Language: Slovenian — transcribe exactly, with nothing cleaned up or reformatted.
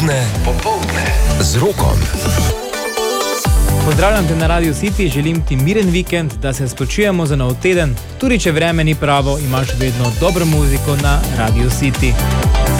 Popoldne, popoldne z Rokom. Pozdravljam te na Radio City, želim ti miren vikend, da se spočijemo za nov teden. Tudi če vreme ni pravo, imaš vedno dobro muziko na Radio City.